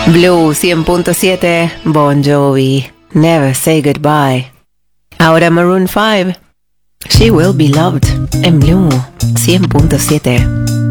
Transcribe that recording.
Blue 100.7, Bon Jovi, Never Say Goodbye. Ahora Maroon 5, She Will Be Loved, en Blue 100.7.